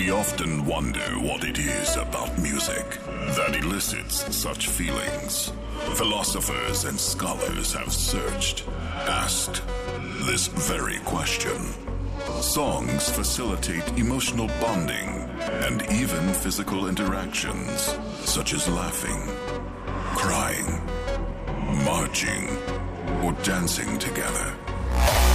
We often wonder what it is about music that elicits such feelings. Philosophers and scholars have searched, asked this very question. Songs facilitate emotional bonding and even physical interactions, such as laughing, crying, marching, or dancing together.